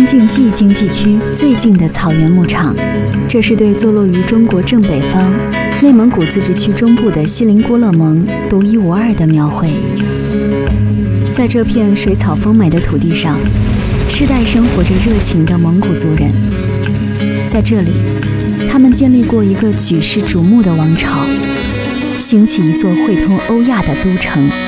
东境冀经济区最近的草原牧场。这是对坐落于中国正北方、内蒙古自治区中部的锡林郭勒盟独一无二的描绘。在这片水草丰美的土地上，世代生活着热情的蒙古族人。在这里，他们建立过一个举世瞩目的王朝，兴起一座汇通欧亚的都城。